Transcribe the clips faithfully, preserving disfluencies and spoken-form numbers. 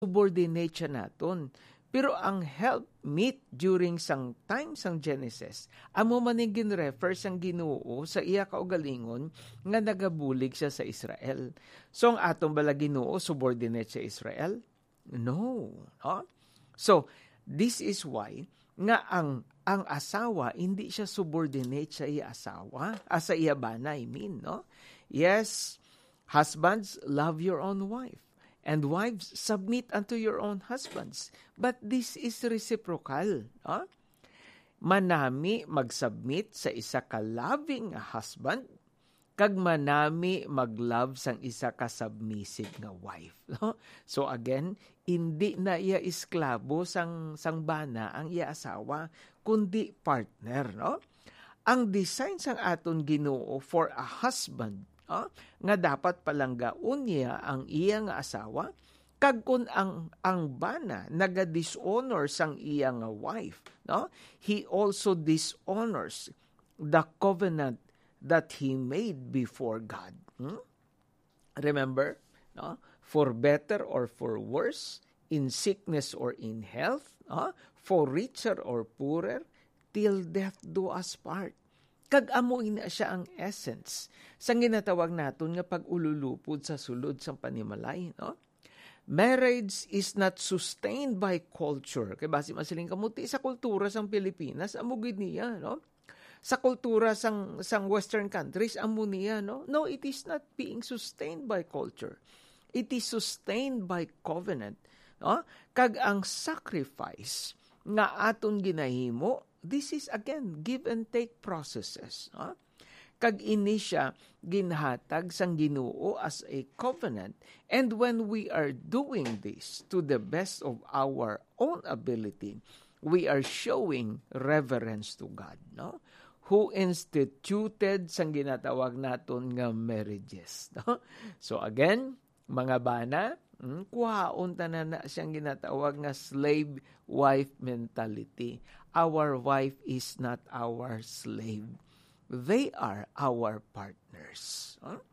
subordinate siya naton. Pero ang help meet during sang time sang Genesis, amo man yung ginrefer sang Ginoo sa iya kaugalingon nga nagabulig siya sa Israel. So ang atong bala Ginoo subordinate sa Israel? No. No? So this is why nga ang ang asawa hindi siya subordinate sa iya asawa, ah, sa iya bana, I mean, no? Yes, husbands, love your own wife. And wives, submit unto your own husbands. But this is reciprocal. Huh? Manami mag-submit sa isa ka loving husband, kag manami mag-love sang isa ka submissive nga wife. No? So again, hindi na iya esklabo sang, sang bana ang iya asawa, kundi partner. No? Ang design sang aton Ginoo for a husband, Uh, nga dapat palanggaon niya ang iya nga asawa, kag kun ang ang bana naga-dishonor sang iya nga wife, no? He also dishonors the covenant that he made before God. Hmm? Remember, no? For better or for worse, in sickness or in health, no? For richer or poorer, till death do us part. Kag amoy na siya ang essence sang ginatawag naton nga pag-ululupod sa sulod sang panimalay, no? Marriage is not sustained by culture. Kay base masiling kamuti sa kultura sang Pilipinas, amo gid niya, no? Sa kultura sang sang western countries, amo niya, no? No, it is not being sustained by culture. It is sustained by covenant, no? Kag ang sacrifice nga aton ginahimo, this is again give and take processes. Huh? Kag ini siya ginhatag sang Ginoo as a covenant, and when we are doing this to the best of our own ability, we are showing reverence to God, no? Who instituted sang ginatawag naton nga marriages. No? So again, mga bana, Hmm, kuhaon tanan na siyang ginatawag nga slave wife mentality. Our wife is not our slave. They are our partners. Huh?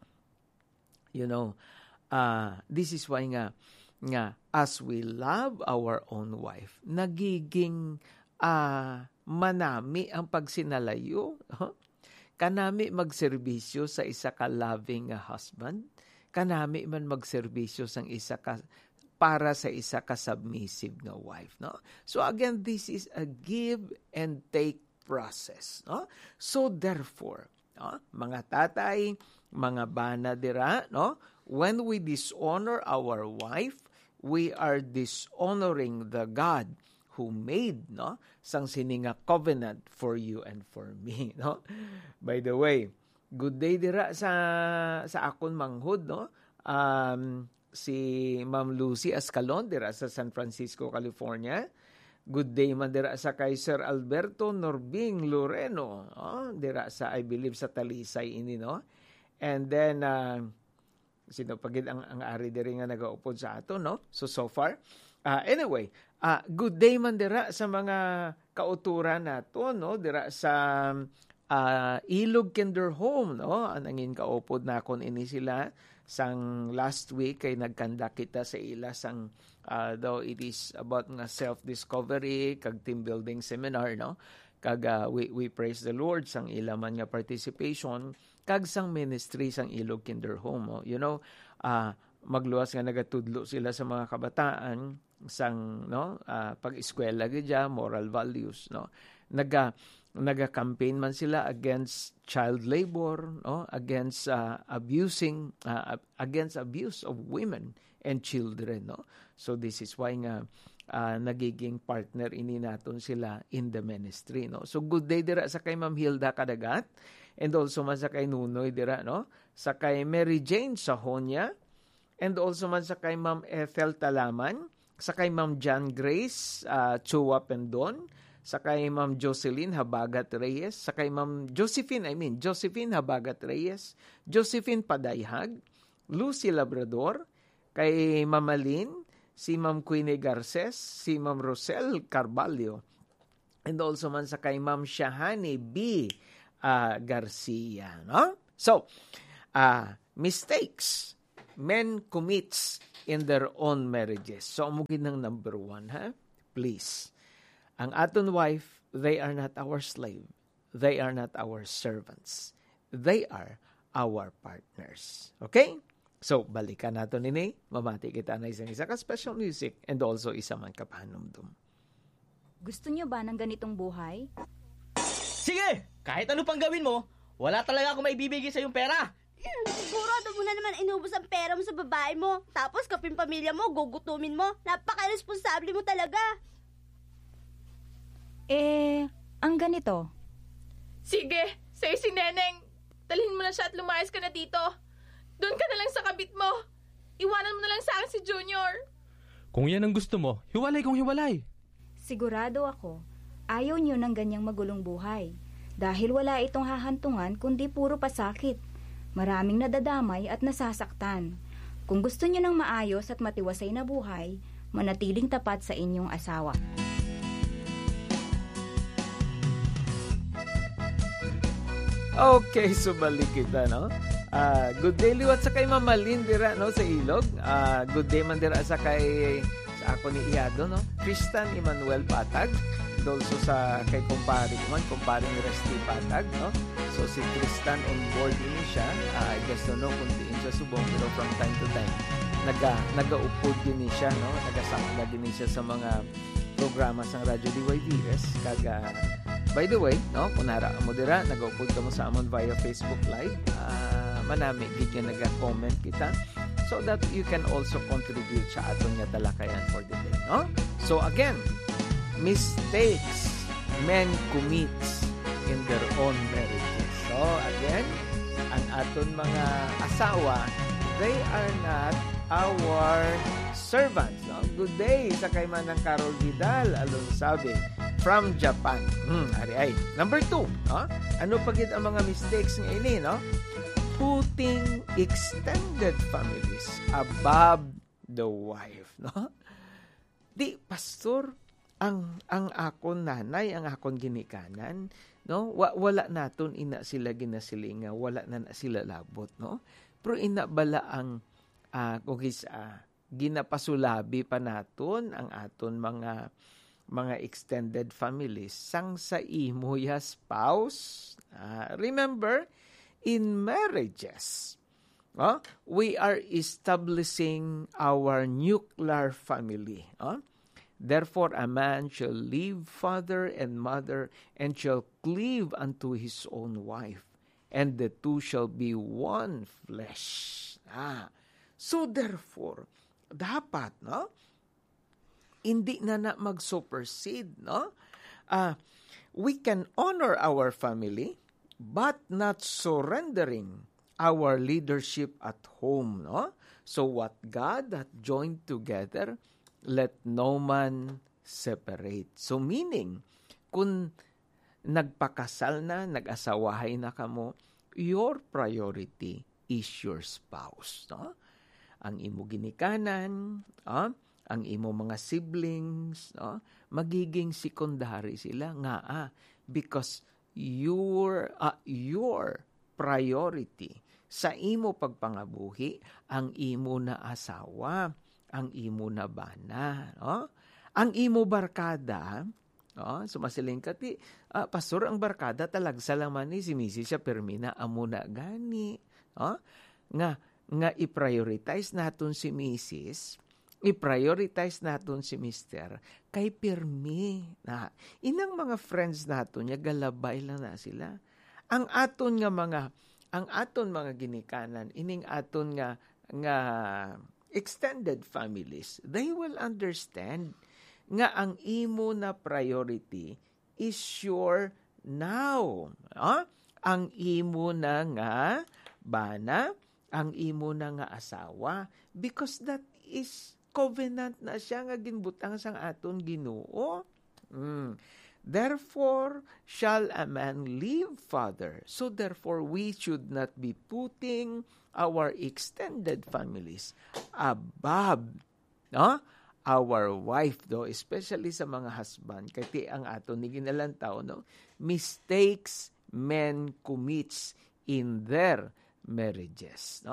You know, uh, this is why nga, nga as we love our own wife, nagiging uh, manami ang pagsinalayo. Huh? Kanami magserbisyo sa isa ka loving husband, kanami man magserbisyo sang isa ka para sa isa ka submissive nga wife, no? So again, this is a give and take process, no? So therefore, no, mga tatay, mga bana dira, no, when we dishonor our wife, we are dishonoring the God who made, no, sang sininga covenant for you and for me, no? By the way, good day dira sa sa akon manghod, no? Um, si Ma'am Lucy Ascalon dira sa San Francisco, California. Good day man dira sa kay Sir Alberto Norbing Loreno, no? Dira sa, I believe, sa Talisay ini, no? And then uh, sino pagid ang ang ari diri nga nagaupod sa ato, no? So so far, uh, anyway, uh, good day man dira sa mga kauturan nato, no? Dira sa Uh, Ilog Kinder Home, no? Anangin kaupod na kon ini sila sang last week kay nagkanda kita sa ila sang uh, though it is about nga self-discovery kag team building seminar, no? Kag uh, we, we praise the Lord sang ila man nga participation kag sang ministry sang Ilog Kinder Home, no? You know, uh, magluwas nga nagatudlo sila sa mga kabataan sang, no, uh, pag-eskwela gidya, moral values, no? Naga naga-campaign man sila against child labor, no, against uh, abusing uh, against abuse of women and children, no. So this is why nga uh, nagiging partner ini naton sila in the ministry, no. So good day dira sa kay Ma'am Hilda Kadagat, and also man sa kay Nunoy dira, no, sa kay Mary Jane Sahonia, and also man sa kay Ma'am Ethel Talaman, sa kay Ma'am John Grace uh, Chua Pendon, sa kay Ma'am Jocelyn Habagat Reyes, sa kay Ma'am Josephine, I mean, Josephine Habagat Reyes, Josephine Padayhag, Lucy Labrador, kay Ma'am Aline, si Ma'am Queenie Garces, si Ma'am Rosel Carvalho, and also man sa kay Ma'am Shahani B. Uh, Garcia, no? So, uh, mistakes men commits in their own marriages. So, amugin ng number one, ha? Please. Ang aton wife, they are not our slave. They are not our servants. They are our partners. Okay? So, balikan nato nini. Mamati kita na isang isa ka special music and also isa man kapanumdum. Gusto niyo ba ng ganitong buhay? Sige! Kahit ano pang gawin mo, wala talaga ako maibibigay sa yung pera. Sigurado mo na naman inubos ang pera mo sa babae mo. Tapos kaping pamilya mo, gugutumin mo. Napaka-responsable mo talaga. Eh, ang ganito. Sige, say si Neneng. Dalhin mo na siya at lumayas ka na dito. Doon ka na lang sa kabit mo. Iwanan mo na lang sa akin si Junior. Kung yan ang gusto mo, hiwalay kung hiwalay. Sigurado ako, ayaw niyo ng ganyang magulong buhay. Dahil wala itong hahantungan kundi puro pasakit. Maraming nadadamay at nasasaktan. Kung gusto niyo ng maayos at matiwasay na buhay, manatiling tapat sa inyong asawa. Okay, so balik kita, no? Uh, good day, liwat sa kay Mamalin dira, no, sa Ilog. Uh, good day man dira sa kay sa ako ni Iado, no? Tristan Emmanuel Patag. Also sa kay kumpare man, kumpare ni Resty Patag, no? So si Tristan on board din siya. Uh, I guess no, no, kung diin siya subong, pero from time to time, naga, naga-upod din siya, no? Nagasakla din siya sa mga programa sa Radyo D Y D S. Kaga, by the way, no, kung nara mo dira, nag-upod ka mo sa amon via Facebook Live, uh, manami, di ka naga-comment kita so that you can also contribute sa aton nga talakayan for the day, no? So again, mistakes men commits in their own marriages. So again, ang aton mga asawa, they are not our servants. No? Good day sa kay Manang Carol Vidal, alon sabi, from Japan. Hmm, ari ay. Number two, no? Ano pagid ang mga mistakes ng ini, no? Putting extended families above the wife, no? Di, pastor, ang ang akon nanay, ang akon ginikanan, no? Wa, wala naton ina sila ginasilinga, wala na, na sila labot, no? Pero ina bala ang uh, kung is uh, ginapasulabi pa naton ang aton mga mga extended families sang sa imo ya spouse. Uh, remember, in marriages, uh, we are establishing our nuclear family. Uh? Therefore, a man shall leave father and mother and shall cleave unto his own wife, and the two shall be one flesh. Ah. So therefore, dapat, no? Hindi na na mag-supersede, no? Uh, we can honor our family, but not surrendering our leadership at home, no? So what God hath joined together, let no man separate. So meaning, kung nagpakasal na, nag-asawahay na kamo, your priority is your spouse. No? Ang imo ginikanan, ah, ang imo mga siblings, no? Magiging secondary sila nga, ah, because your, uh, your priority sa imo pagpangabuhi, ang imo na asawa, ang imo na bana, no? Ang imo barkada, no? Sumasiling ka ti, uh, pastor, ang barkada talagsa lang man ni si Missus siya permina amo na gani, no? Nga nga i-prioritize naton si Missus, i-prioritize naton si Mister kay permi na inang mga friends naton nya galabay lang na sila. Ang aton nga mga ang aton mga ginikanan, ining aton nga nga extended families, they will understand nga ang imo na priority is your now. Ah? Ang imo na nga bana, ang imo na nga asawa, because that is covenant na siya nga ginbutang sang aton Ginoo. Mm. Therefore shall a man leave father. So therefore we should not be putting our extended families above, no? Our wife, though, especially sa mga husband, kati ang ato ni ginalantaw, no? Mistakes men commits in their marriages, no?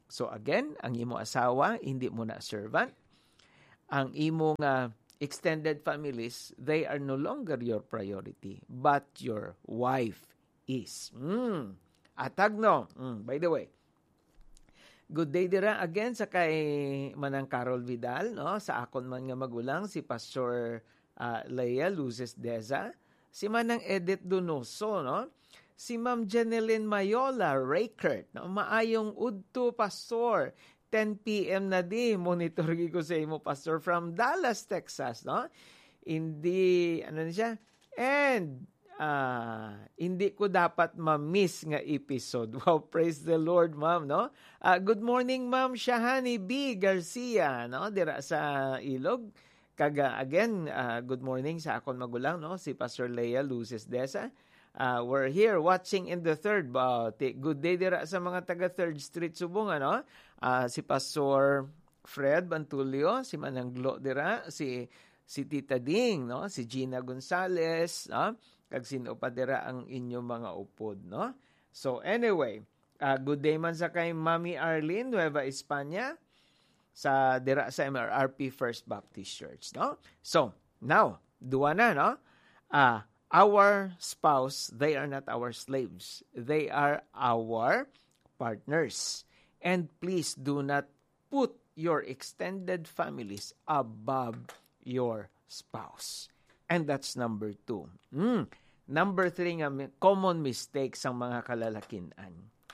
So again, ang imo asawa hindi mo na servant. Ang imong uh, extended families, they are no longer your priority, but your wife is. Mm. Atag no. Mm. By the way, good day dira again sa kay Manang Carol Vidal, no? Sa akon man nga magulang si Pastor uh, Leia Luzes Deza, si Manang Edith Donoso, no? Si Ma'am Jeneline Mayola Rakert, no? Maayong udto Pastor. ten p.m. na di, monitor ko sa imo, Pastor, from Dallas, Texas, no? Hindi, ano na siya? And, uh, hindi ko dapat ma-miss nga episode. Wow, praise the Lord, ma'am, no? Uh, good morning, ma'am Shahani B. Garcia, no? Dira sa Ilog. Kaga, again, uh, good morning sa akon magulang, no? Si Pastor Leia Luzes Deza. Uh, we're here watching in the third. Uh, good day dira sa mga taga third Street Subong, ano? Uh, si Pastor Fred Bantulio, si Manang Glo dira, si si Tita Ding, no? Si Gina Gonzales, no? Kag sino pa dira ang inyong mga upod, no? So anyway, uh, good day man sa kay Mami Arlene Nueva España sa dira sa M R R P First Baptist Church, no? So, now, duwa na, no? Ah, uh, our spouse, they are not our slaves. They are our partners. And please do not put your extended families above your spouse. And that's number two. Mm. Number three, nga, common mistakes ang mga kalalakinan.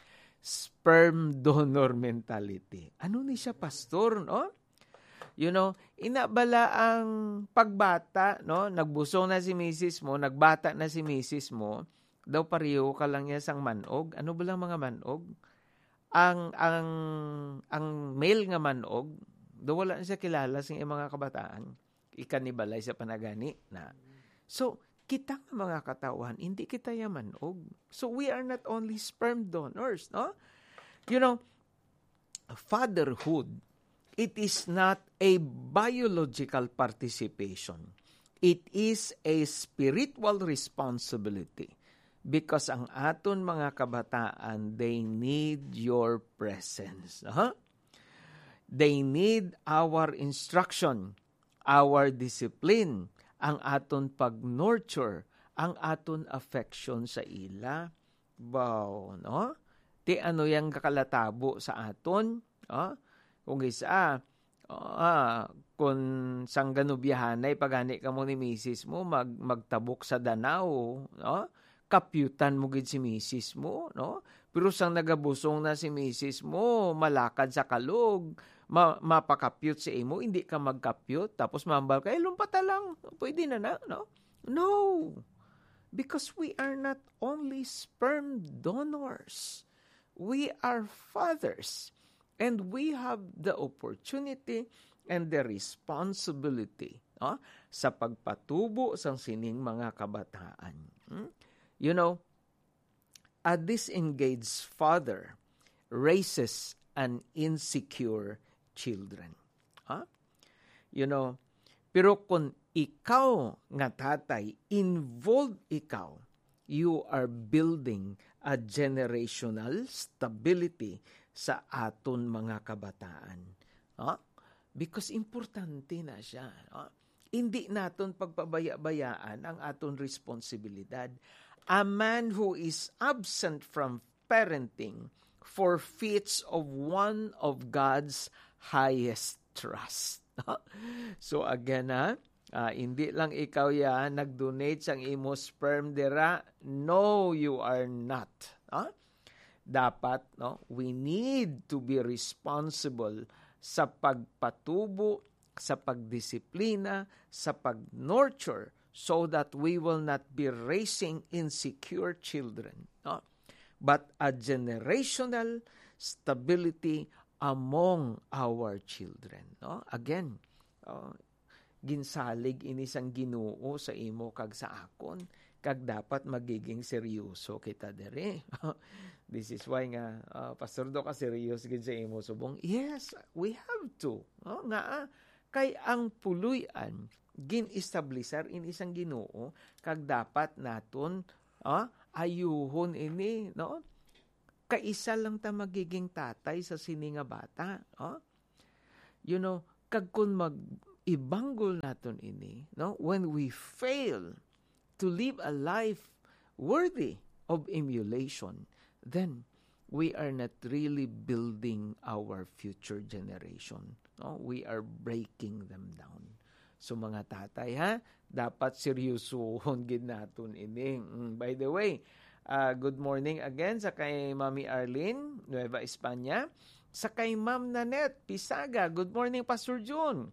Sperm donor mentality. Ano ni siya, pastor, no? You know, inabala ang pagbata, no? Nagbusong na si misis mo, nagbata na si misis mo, daw pareho ka lang niya sang manog. Ano ba lang mga manog? Ang ang ang male nga manog, daw wala na siya kilala sa mga kabataan. Ikanibalay sa panagani na. So, kita nga mga katawan, hindi kita ya manog. So, we are not only sperm donors, no? You know, fatherhood, it is not a biological participation. It is a spiritual responsibility because ang aton mga kabataan, they need your presence. Huh? They need our instruction, our discipline, ang aton pag-nurture, ang aton affection sa ila. Wow, no? Ti ano yang kakalatabo sa aton, no? Kung isa, ah, kung sang ganubihanay, pagani ka mo ni misis mo, mag, magtabok sa danaw, no? Kapyutan mo gid si misis mo, no? Pero sang nagabusong na si misis mo, malakad sa kalog, ma, mapakapyut si imo, hindi ka magkapyut, tapos mambal ka, eh, lumpata lang, pwede na na, no? No! Because we are not only sperm donors. We are fathers. And we have the opportunity and the responsibility, no? Sa pagpatubo sa sining mga kabataan. Hmm? You know, a disengaged father raises an insecure children. Huh? You know, pero kung ikaw nga tatay, involved ikaw, you are building a generational stability sa aton mga kabataan. Huh? Because importante na siya. Huh? Hindi naton pagpabaya-bayaan ang aton responsibilidad. A man who is absent from parenting forfeits of one of God's highest trust. So again, ha, uh, hindi lang ikaw ya nag-donate sang imo sperm dira. No, you are not. Huh? Dapat, no, we need to be responsible sa pagpatubo, sa pagdisiplina, sa pag-nurture, so that we will not be raising insecure children, no? But a generational stability among our children. No? Again, uh, ginsalig ini sang Ginoo sa imo kag sa akon, kag dapat magiging seryoso kita dere. This is why nga, uh, Pastor Do ka serious gid sa imo subong. Yes, we have to. No? Nga, kay ang puluyan, gin-establisher in isang Ginoo, kag dapat naton uh, ayuhon ini, no? kaisa lang ta magiging tatay sa sini nga bata. No? You know, kag kun mag-ibanggol naton ini, no? When we fail to live a life worthy of emulation, then we are not really building our future generation. No? We are breaking them down. So mga tatay, ha, dapat seryosohon gid naton ini. Mm, by the way, uh, good morning again sa kay Mami Arlene, Nueva España. Sa kay Ma'am Nanette Pisaga, good morning Pastor June.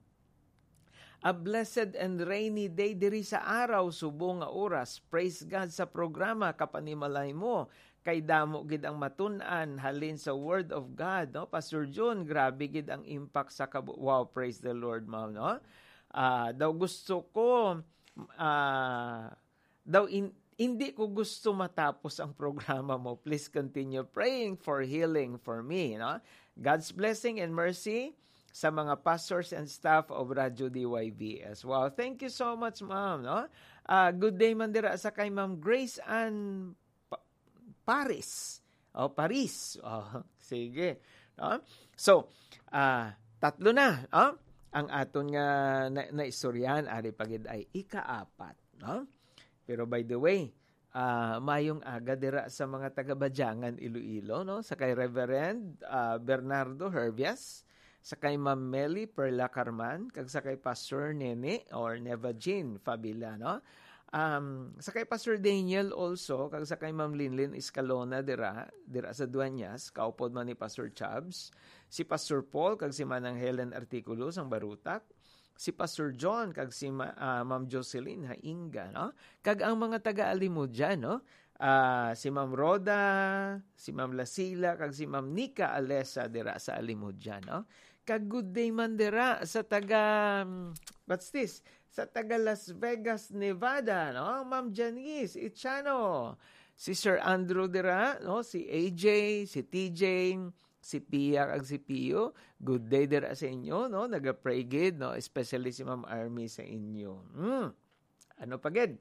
A blessed and rainy day diri sa araw, subong nga oras. Praise God sa programa, kapanimalay mo. Kay damo gid ang matun-an halin sa Word of God. No? Pastor June, grabe gid ang impact sa kabu... Wow, praise the Lord, ma'am. No? Uh, daw gusto ko, uh, daw in, hindi ko gusto matapos ang programa mo. Please continue praying for healing for me. No? God's blessing and mercy sa mga pastors and staff of Radio D Y V S. Wow, thank you so much, ma'am. No? Uh, good day man dira sa kay Ma'am Grace Ann pa- Paris. Oh, Paris. Oh, sige. No? So, uh, tatlo na. Oh? Ang aton nga na, na istoryan, ari pagid ay ikaapat. No? Pero by the way, uh, mayong aga dira sa mga taga-Badyangan Iloilo, no? Sa kay Reverend uh, Bernardo Herbias, sa kay Ma'am Melly Perla Carman, kag sa kay Pastor Nene or Neva Jean Fabila, no? Um, sa kay Pastor Daniel also, kag sa kay Ma'am Linlin Escalona dira, dira sa Duanyas, kaupod man ni Pastor Chubbs, si Pastor Paul, kag si Manang Helen Articulos ang Barutak, si Pastor John, kag si Ma, uh, Ma'am Jocelyn Hainga, no? Kag ang mga taga-alimod dyan, no? Uh, si Ma'am Roda, si Ma'am Lasila, kag si Ma'am Nika Alesa dira sa alimod dyan, no? Kag good day man dira sa taga, what's this? Sa taga Las Vegas, Nevada, no? Ma'am Janice Ichano, si Sir Andrew dira, no? Si A J, si T J, si Pia kag si Pio, good day dira sa inyo, no? Naga-pray gid, no? Especially si Ma'am Army sa inyo. Mm. Ano pa gid?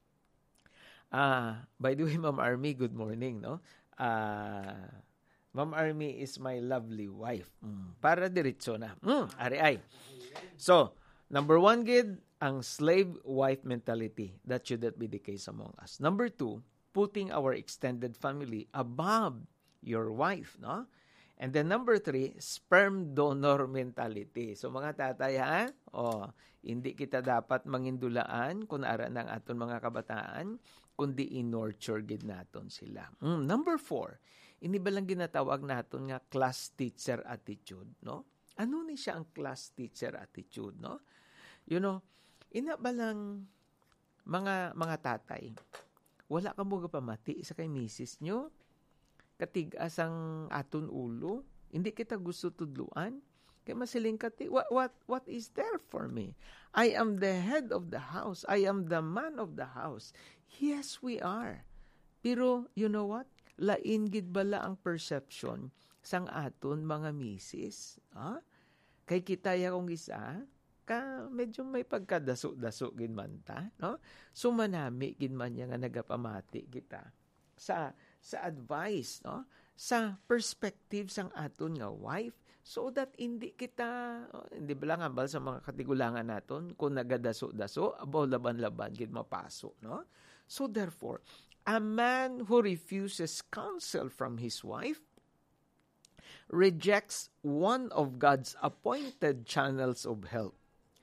Ah, by the way, Ma'am Army, good morning, no? Ah, Ma'am Army is my lovely wife. Mm. Para diretso na. Mm. Ari ay. So, number one gid, ang slave wife mentality. That should not be the case among us. Number two, putting our extended family above your wife, no? And then number three, sperm donor mentality. So mga tatay, ha? Oh, hindi kita dapat mangindulaan kung ara ng aton mga kabataan, kundi in-nurture gid naton sila. Mm, number four, ini ba lang ginatawag naton nga class teacher attitude, no? Ano ni siya ang class teacher attitude, no? You know, ina ba lang mga mga tatay, wala ka mo pamati sa kay misis nyo? Katigas ang aton ulo, hindi kita gusto tudluan, kay masiling kati, what, what, what is there for me? I am the head of the house. I am the man of the house. Yes, we are. Pero, you know what? Lain gid bala ang perception sang aton mga misis. Ha? Kay kita ya kong isa, ka medyo may pagkadaso-daso gid man ta, no? So manami gid man nga nagapamati kita sa sa advice, no? Sa perspective sang aton nga wife, so that hindi kita, oh, hindi ba lang ambal sa mga katigulangan naton kung nagadaso-daso, abo laban-laban gid mapaso, no? So therefore, a man who refuses counsel from his wife rejects one of God's appointed channels of help.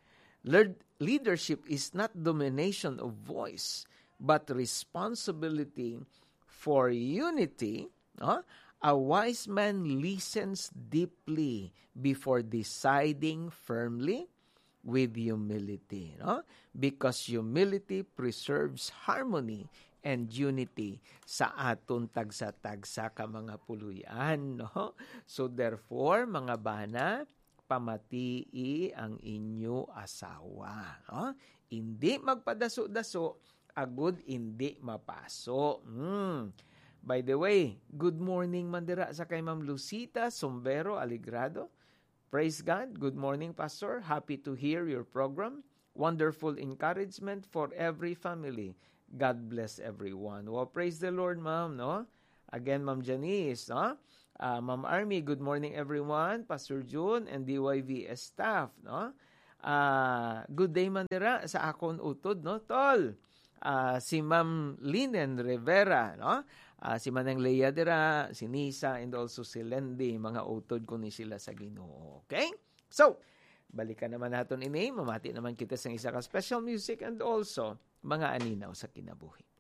Leadership is not domination of voice, but responsibility for unity. No? A wise man listens deeply before deciding firmly with humility. No? Because humility preserves harmony and unity sa aton tagsa-tagsa ka mga puluyan. No? So therefore, mga bana, pamatii ang inyo asawa. No? Hindi magpadaso-daso, agud hindi mapaso. Mm. By the way, good morning mandira sa kay Ma'am Lucita Sombero Aligrado. Praise God. Good morning, Pastor. Happy to hear your program. Wonderful encouragement for every family. God bless everyone. Well, praise the Lord, Ma'am, no? Again, Ma'am Janice, no? Uh, Ma'am Army, good morning everyone. Pastor June and D Y V S staff, no? Uh, good day man dira sa akon utod, no? Tol, uh, si Ma'am Linen Rivera, no? Uh, si Manang Leia dira, si Nisa, and also si Lendy, mga utod ko ni sila sa Ginoo. Okay? So, balikan naman natin ini, mamati naman kita sa isa ka special music and also mga aninaw sa kinabuhi.